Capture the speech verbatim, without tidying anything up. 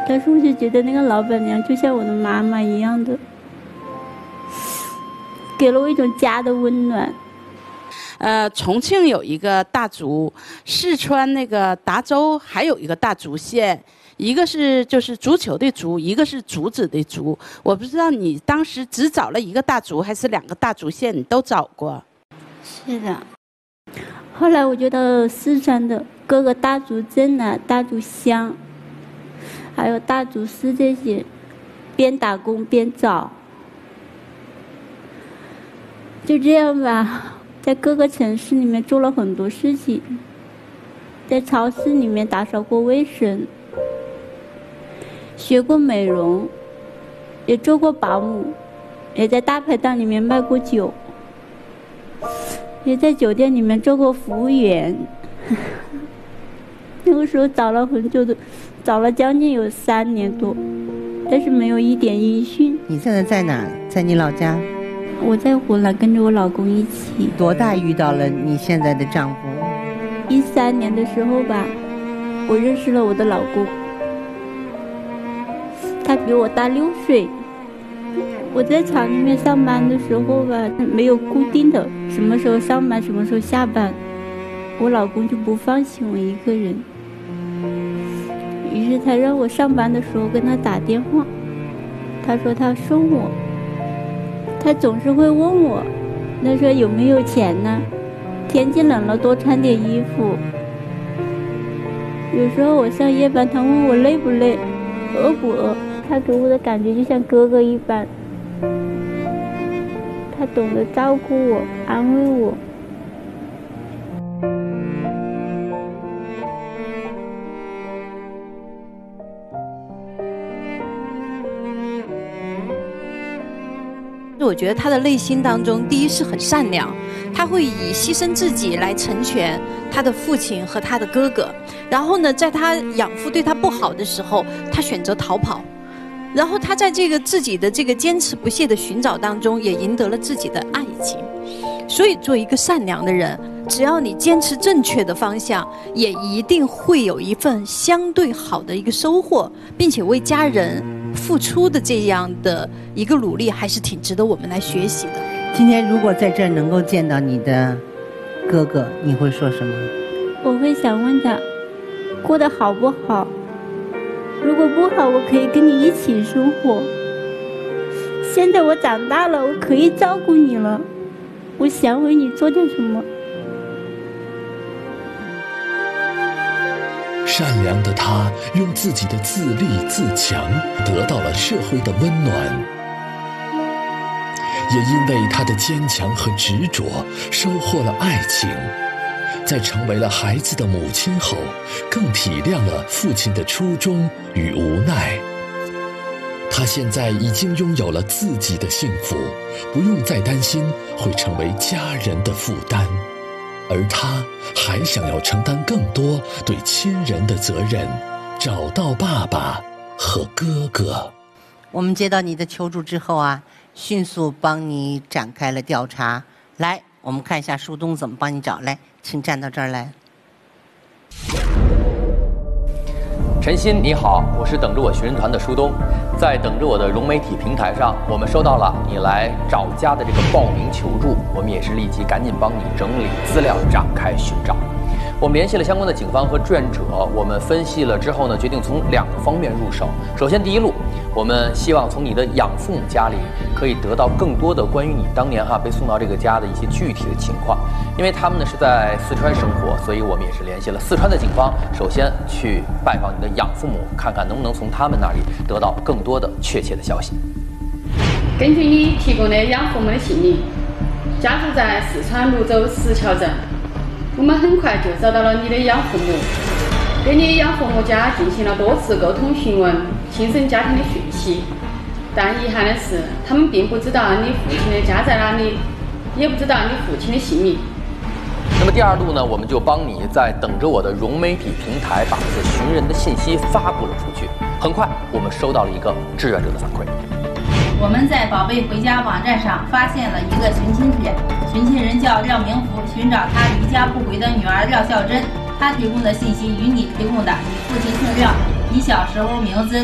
但是我就觉得那个老板娘就像我的妈妈一样的，给了我一种家的温暖。 呃，重庆有一个大竹，四川那个达州还有一个大竹县，一个是就是足球的足，一个是竹子的竹。我不知道你当时只找了一个大竹还是两个大竹县，你都找过？ 是的。后来我就到四川的各个大竹镇啊、大竹乡，还有大竹市这些，边打工边找。就这样吧。在各个城市里面做了很多事情，在超市里面打扫过卫生，学过美容，也做过保姆，也在大排档里面卖过酒，也在酒店里面做过服务员。那个时候找了很久的，找了将近有三年多，但是没有一点音讯。 你现在在哪？在你老家？ 我在湖南跟着我老公一起。 多大遇到了你现在的丈夫？ 一三年的时候吧，我认识了我的老公。他比我大六岁。我在厂里面上班的时候吧，没有固定的什么时候上班什么时候下班，我老公就不放心我一个人，于是他让我上班的时候跟他打电话，他说他送我。他总是会问我，他说有没有钱呢？天气冷了多穿点衣服。有时候我上夜班，他问我累不累，饿不饿。他给我的感觉就像哥哥一般，他懂得照顾我，安慰我。 我觉得他的内心当中，第一是很善良，他会以牺牲自己来成全他的父亲和他的哥哥。然后呢，在他养父对他不好的时候，他选择逃跑。然后他在这个自己的这个坚持不懈的寻找当中，也赢得了自己的爱情。所以，做一个善良的人，只要你坚持正确的方向，也一定会有一份相对好的一个收获，并且为家人付出的这样的一个努力，还是挺值得我们来学习的。 今天如果在这儿能够见到你的哥哥，你会说什么？ 我会想问他过得好不好，如果不好，我可以跟你一起生活。现在我长大了，我可以照顾你了，我想为你做点什么。 善良的他用自己的自立自强得到了社会的温暖，也因为他的坚强和执着收获了爱情。在成为了孩子的母亲后，更体谅了父亲的初衷与无奈。他现在已经拥有了自己的幸福，不用再担心会成为家人的负担。而他还想要承担更多对亲人的责任，找到爸爸和哥哥。 我们接到你的求助之后啊，迅速帮你展开了调查。来，我们看一下树东怎么帮你找。来，请站到这儿来。 陈鑫你好，我是等着我寻人团的舒东，在等着我的融媒体平台上，我们收到了你来找家的这个报名求助，我们也是立即赶紧帮你整理资料，展开寻找。我们联系了相关的警方和志愿者，我们分析了之后呢，决定从两个方面入手。首先，第一路，我们希望从你的养父母家里可以得到更多的关于你当年哈被送到这个家的一些具体的情况，因为他们呢是在四川生活，所以我们也是联系了四川的警方，首先去拜访你的养父母，看看能不能从他们那里得到更多的确切的消息。 根据你提供的养父母的姓名，家住在四川泸州石桥镇。我们很快就找到了你的养父母，跟你养父母家进行了多次沟通询问亲生家庭的讯息，但遗憾的是，他们并不知道你父亲的家在哪里，也不知道你父亲的姓名。 那么第二路呢，我们就帮你在等着我的融媒体平台把这个寻人的信息发布了出去。很快，我们收到了一个志愿者的反馈。 我们在宝贝回家网站上发现了一个寻亲帖，寻亲人叫廖明福，寻找他离家不回的女儿廖孝珍。他提供的信息与你提供的，你父亲姓廖，你小时候名字